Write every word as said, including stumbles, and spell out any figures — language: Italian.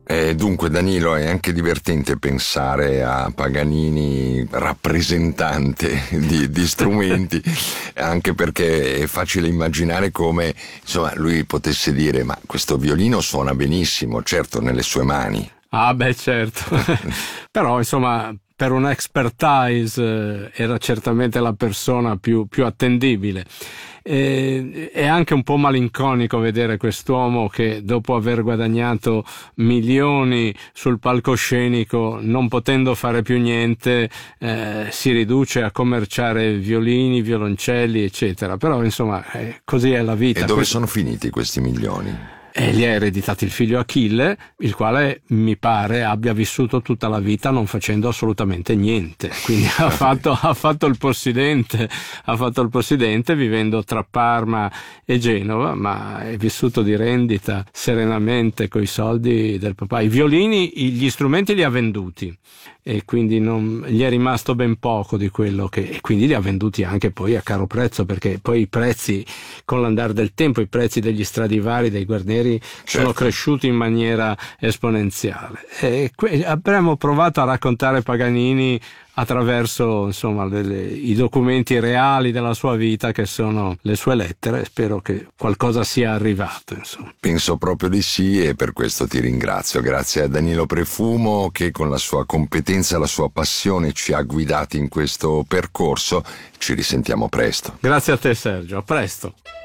E dunque, Danilo, è anche divertente pensare a Paganini rappresentante di, di strumenti, anche perché è facile immaginare come, insomma, lui potesse dire: ma questo violino suona benissimo, certo, nelle sue mani. Ah, beh, certo. Però, insomma, per un expertise eh, era certamente la persona più, più attendibile. E, è anche un po' malinconico vedere quest'uomo che, dopo aver guadagnato milioni sul palcoscenico, non potendo fare più niente, eh, si riduce a commerciare violini, violoncelli, eccetera. Però, insomma, eh, così è la vita. E dove Questo... sono finiti questi milioni? E li ha ereditati il figlio Achille, il quale mi pare abbia vissuto tutta la vita non facendo assolutamente niente. Quindi ha fatto, ha fatto il possidente, ha fatto il possidente vivendo tra Parma e Genova, ma è vissuto di rendita serenamente coi soldi del papà. I violini, gli strumenti li ha venduti e quindi non, gli è rimasto ben poco di quello che, e quindi li ha venduti anche poi a caro prezzo, perché poi i prezzi, con l'andare del tempo, i prezzi degli Stradivari, dei Guarneri, sono Certo. cresciuti in maniera esponenziale. E que- avremmo provato a raccontare Paganini attraverso, insomma, le, le, i documenti reali della sua vita, che sono le sue lettere. Spero che qualcosa sia arrivato, insomma. Penso proprio di sì, e per questo ti ringrazio. Grazie a Danilo Prefumo, che con la sua competenza e la sua passione ci ha guidati in questo percorso. Ci risentiamo presto. Grazie a te, Sergio, a presto.